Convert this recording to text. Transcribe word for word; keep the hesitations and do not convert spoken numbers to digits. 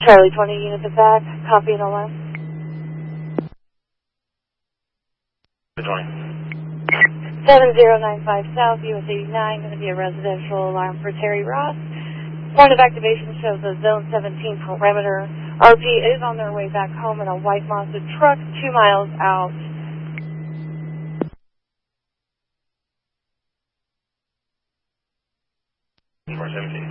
Charlie twenty units of back, copy and alarm. twenty. seven zero nine five South, U S eighty-nine, going to be a residential alarm for Terry Ross. Point of activation shows a zone seventeen perimeter. R P is on their way back home in a white Mazda truck, two miles out. four seventeen.